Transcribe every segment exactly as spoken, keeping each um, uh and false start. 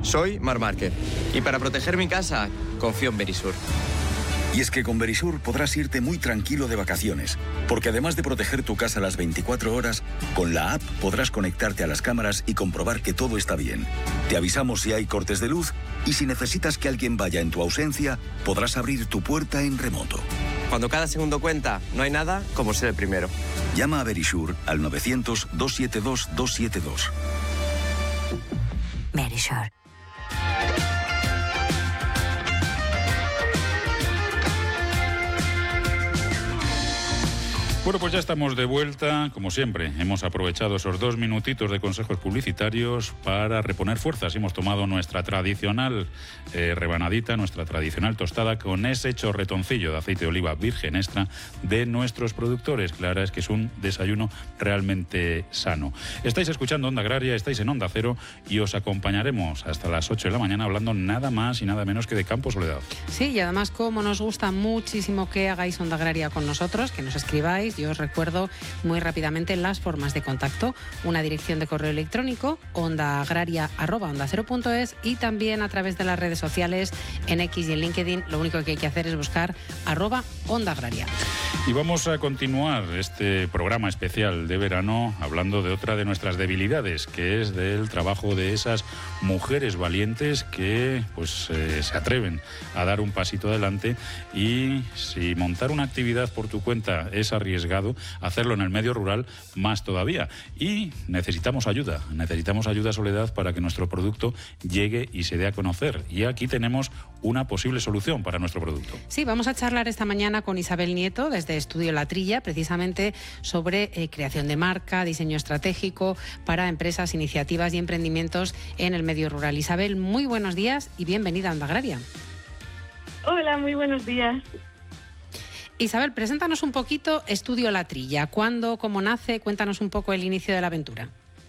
Soy Marc Márquez y para proteger mi casa confío en Verisur. Y es que con Verisur podrás irte muy tranquilo de vacaciones, porque además de proteger tu casa las veinticuatro horas, con la app podrás conectarte a las cámaras y comprobar que todo está bien. Te avisamos si hay cortes de luz y si necesitas que alguien vaya en tu ausencia, podrás abrir tu puerta en remoto. Cuando cada segundo cuenta, no hay nada como ser el primero. Llama a Verisur al novecientos, doscientos setenta y dos, doscientos setenta y dos. Verisur. Bueno, pues ya estamos de vuelta, como siempre. Hemos aprovechado esos dos minutitos de consejos publicitarios para reponer fuerzas. Hemos tomado nuestra tradicional eh, rebanadita, nuestra tradicional tostada con ese chorretoncillo de aceite de oliva virgen extra de nuestros productores. Clara, es que es un desayuno realmente sano. Estáis escuchando Onda Agraria, estáis en Onda Cero y os acompañaremos hasta las ocho de la mañana hablando nada más y nada menos que de Campo Soledad. Sí, y además como nos gusta muchísimo que hagáis Onda Agraria con nosotros, que nos escribáis. Yo os recuerdo muy rápidamente las formas de contacto. Una dirección de correo electrónico, ondaagraria arroba onda cero punto es, y también a través de las redes sociales, en X y en LinkedIn. Lo único que hay que hacer es buscar arroba Onda Agraria. Y vamos a continuar este programa especial de verano hablando de otra de nuestras debilidades, que es del trabajo de esas mujeres valientes que pues eh, se atreven a dar un pasito adelante, y si montar una actividad por tu cuenta es arriesgado, hacerlo en el medio rural más todavía. Y necesitamos ayuda, necesitamos ayuda, Soledad, para que nuestro producto llegue y se dé a conocer. Y aquí tenemos una posible solución para nuestro producto. Sí, vamos a charlar esta mañana con Isabel Nieto desde Estudio La Trilla, precisamente sobre eh, creación de marca, diseño estratégico para empresas, iniciativas y emprendimientos en el medio rural. Isabel, muy buenos días y bienvenida a Onda Agraria. Hola, muy buenos días. Isabel, preséntanos un poquito Estudio La Trilla. ¿Cuándo, cómo nace? Cuéntanos un poco el inicio de la aventura.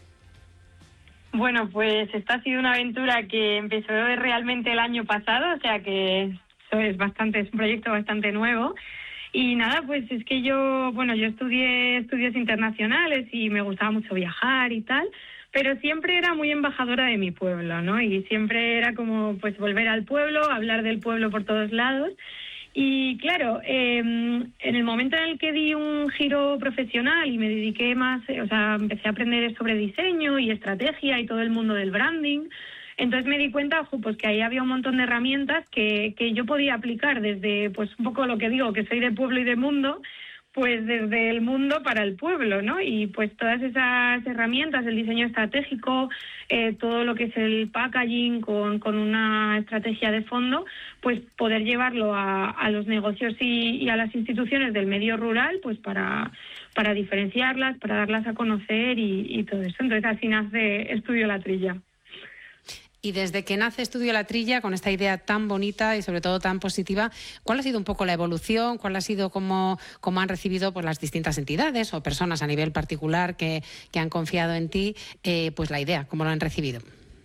Bueno, pues esta ha sido una aventura que empezó realmente el año pasado, o sea que eso es bastante, es un proyecto bastante nuevo. Y nada, pues es que yo, bueno, yo estudié estudios internacionales y me gustaba mucho viajar y tal, pero siempre era muy embajadora de mi pueblo, ¿no? Y siempre era como, pues, volver al pueblo, hablar del pueblo por todos lados. Y claro, eh, en el momento en el que di un giro profesional y me dediqué más, eh, o sea, empecé a aprender sobre diseño y estrategia y todo el mundo del branding, entonces me di cuenta, ojo, pues que ahí había un montón de herramientas que, que yo podía aplicar desde, pues un poco lo que digo, que soy de pueblo y de mundo, pues desde el mundo para el pueblo, ¿no? Y pues todas esas herramientas, el diseño estratégico, eh, todo lo que es el packaging con, con una estrategia de fondo, pues poder llevarlo a, a los negocios y, y a las instituciones del medio rural, pues para, para diferenciarlas, para darlas a conocer y, y todo eso. Entonces así nace Estudio La Trilla. Y desde que nace Estudio La Trilla, con esta idea tan bonita y sobre todo tan positiva, ¿cuál ha sido un poco la evolución? ¿Cuál ha sido cómo, cómo han recibido pues, las distintas entidades o personas a nivel particular que, que han confiado en ti, eh, pues la idea, cómo lo han recibido?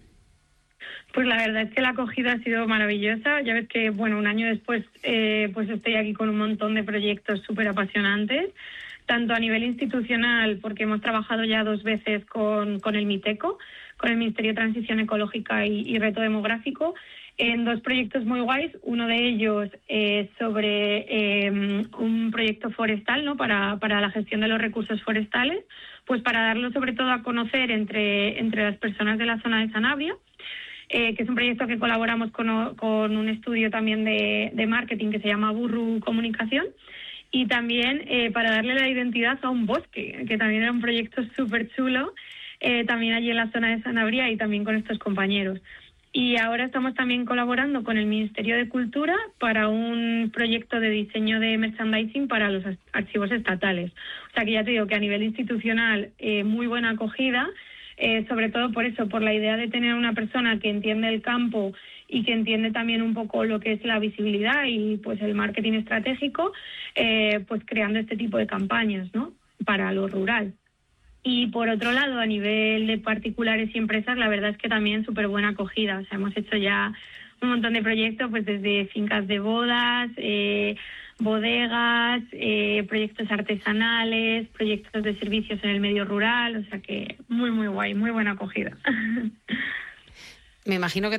Pues la verdad es que la acogida ha sido maravillosa. Ya ves que, bueno, un año después eh, pues estoy aquí con un montón de proyectos súper apasionantes, tanto a nivel institucional, porque hemos trabajado ya dos veces con, con el MITECO, con el Ministerio de Transición Ecológica y, y Reto Demográfico, en dos proyectos muy guays. Uno de ellos eh, sobre eh, un proyecto forestal, ¿no? para, para la gestión de los recursos forestales, pues para darlo sobre todo a conocer entre, entre las personas de la zona de Sanabria, eh, que es un proyecto que colaboramos con, con un estudio también de, de marketing que se llama Burru Comunicación, y también eh, para darle la identidad a un bosque, que también era un proyecto súper chulo, eh, también allí en la zona de Sanabria y también con estos compañeros. Y ahora estamos también colaborando con el Ministerio de Cultura para un proyecto de diseño de merchandising para los archivos estatales. O sea que ya te digo que a nivel institucional eh, muy buena acogida, eh, sobre todo por eso, por la idea de tener una persona que entiende el campo y que entiende también un poco lo que es la visibilidad y pues el marketing estratégico, eh, pues creando este tipo de campañas, ¿no? Para lo rural. Y por otro lado, a nivel de particulares y empresas, la verdad es que también súper buena acogida. O sea, hemos hecho ya un montón de proyectos, pues desde fincas de bodas, eh, bodegas, eh, proyectos artesanales, proyectos de servicios en el medio rural. O sea que muy, muy guay, muy buena acogida. Me imagino que